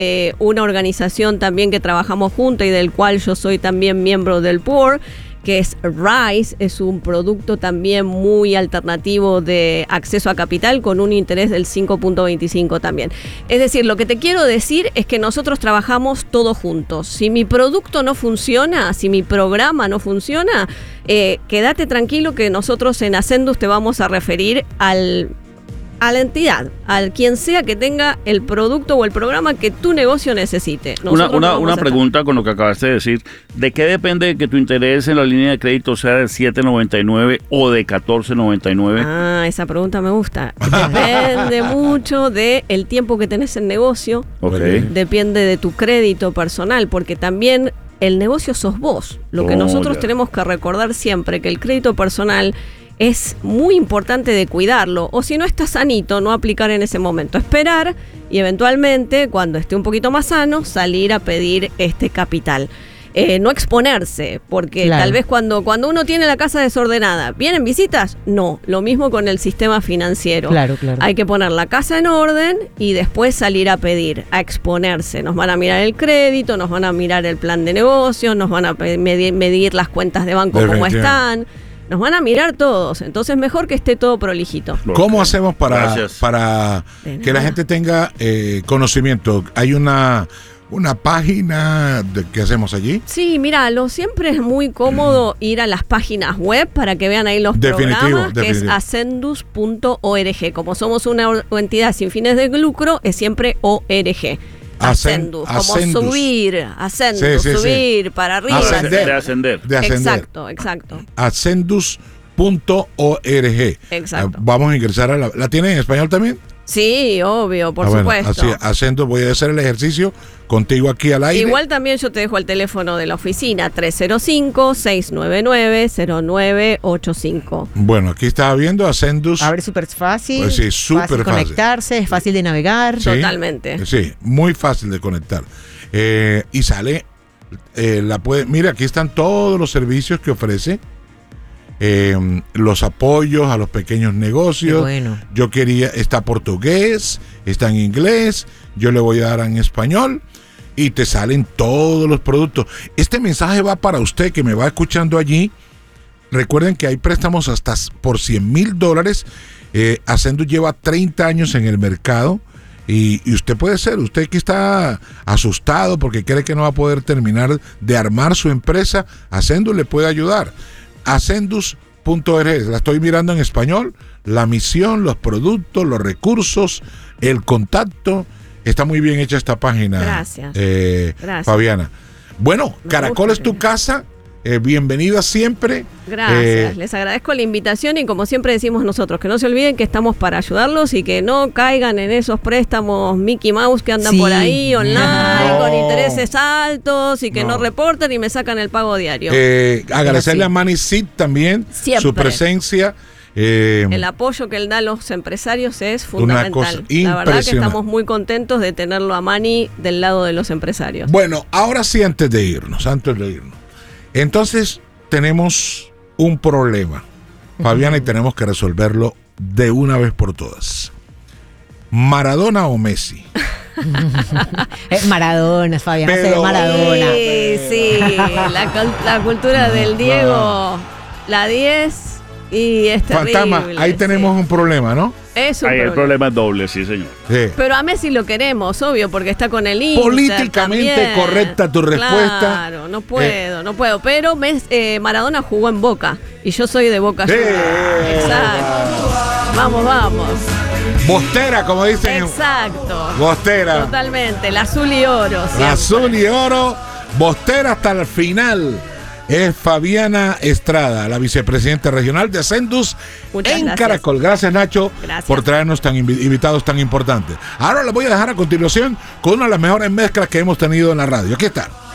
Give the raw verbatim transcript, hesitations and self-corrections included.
eh, una organización también que trabajamos juntos y del cual yo soy también miembro del board, que es Rise, es un producto también muy alternativo de acceso a capital con un interés del cinco punto veinticinco también. Es decir, lo que te quiero decir es que nosotros trabajamos todos juntos. Si mi producto no funciona, si mi programa no funciona, eh, quédate tranquilo que nosotros en Ascendus te vamos a referir al... a la entidad, al quien sea que tenga el producto o el programa que tu negocio necesite. Una, una, una pregunta con lo que acabaste de decir. ¿De qué depende que tu interés en la línea de crédito sea de siete noventa y nueve o de catorce noventa y nueve? Ah, esa pregunta me gusta. Depende mucho del tiempo que tenés en negocio. Okay. Depende de tu crédito personal, porque también el negocio sos vos. Lo que Oh, nosotros ya. tenemos que recordar siempre, que el crédito personal es muy importante de cuidarlo, o si no está sanito, no aplicar en ese momento, esperar y eventualmente, cuando esté un poquito más sano, salir a pedir este capital. Eh, no exponerse, porque Claro. tal vez cuando, cuando uno tiene la casa desordenada, ¿vienen visitas? No, lo mismo con el sistema financiero. Claro, claro. Hay que poner la casa en orden y después salir a pedir, a exponerse. Nos van a mirar el crédito, nos van a mirar el plan de negocio, nos van a pe- medir, medir las cuentas de banco como están. Nos van a mirar todos, entonces mejor que esté todo prolijito. ¿Cómo Ok. hacemos para, Gracias. para De que la nada. gente tenga eh, conocimiento? ¿Hay una, una página de, que hacemos allí? Sí, mira, lo siempre es muy cómodo ir a las páginas web para que vean ahí los Definitivo, programas, que es definitivo. ascendus punto org. Como somos una or- entidad sin fines de lucro, es siempre O R G. Ascendus, como Ascendus. subir, ascendus, Sí, sí, sí. subir, para arriba. Ascender. De ascender. De ascender. Exacto, exacto. ascendus punto org. Exacto. Ah, vamos a ingresar a la... ¿La tienen en español también? Sí, obvio, por Ah, bueno, supuesto. así, Ascendus, voy a hacer el ejercicio contigo aquí al aire. Igual también yo te dejo el teléfono de la oficina, tres cero cinco, seis nueve nueve, cero nueve ocho cinco. Bueno, aquí estaba viendo Ascendus. A ver, súper fácil. Pues sí, súper fácil fácil. conectarse, es fácil de navegar. Sí, Totalmente. Sí, muy fácil de conectar. Eh, y sale, eh, la puede, mira, aquí están todos los servicios que ofrece. Eh, los apoyos a los pequeños negocios. Qué bueno. Yo quería, está portugués, está en inglés, yo le voy a dar en español y te salen todos los productos. Este mensaje va para usted que me va escuchando allí. Recuerden que hay préstamos hasta por cien mil dólares. Eh, Ascendus lleva treinta años en el mercado y, y usted puede ser, usted que está asustado porque cree que no va a poder terminar de armar su empresa, Ascendus le puede ayudar. ascendus punto org, la estoy mirando en español, la misión, los productos, los recursos, el contacto. Está muy bien hecha esta página. Gracias. eh, Gracias. Fabiana. Bueno, Me Caracol gusta es tu que- casa. Eh, bienvenida siempre. Gracias, Eh, les agradezco la invitación y como siempre decimos nosotros, que no se olviden que estamos para ayudarlos y que no caigan en esos préstamos Mickey Mouse que andan Sí. por ahí online No. con intereses altos y que no. No. reportan y me sacan el pago diario. eh, agradecerle así. a Manny Sid también Siempre. su presencia. eh, El apoyo que él da a los empresarios es Una cosa fundamental. La verdad que impresionante. estamos muy contentos de tenerlo a Manny del lado de los empresarios. Bueno, ahora sí, antes de irnos, antes de irnos. Entonces, tenemos un problema, Fabiana, y tenemos que resolverlo de una vez por todas. ¿Maradona o Messi? Eh, Maradona, Fabián, hace de Pero- Maradona. Sí, sí, la, cul- la cultura del Diego, la diez y es terrible. Fantasma, ahí sí. tenemos un problema, ¿no? Es un Ahí el problema. problema es doble, sí, señor. Sí. Pero a Messi lo queremos, obvio, porque está con el Inter Políticamente también. correcta tu respuesta. Claro, no puedo, no puedo. Pero Mes- eh, Maradona jugó en Boca y yo soy de Boca Sí. Juniors. Exacto. Vamos, vamos. Bostera, como dicen. Exacto. Bostera. Totalmente, el azul y oro. siempre. Azul y oro, Bostera hasta el final. Es Fabiana Estrada, la vicepresidenta regional de Ascendus Muchas en gracias. Caracol. Gracias, Nacho, Gracias. por traernos tan invi- invitados tan importantes. Ahora les voy a dejar a continuación con una de las mejores mezclas que hemos tenido en la radio. Aquí está.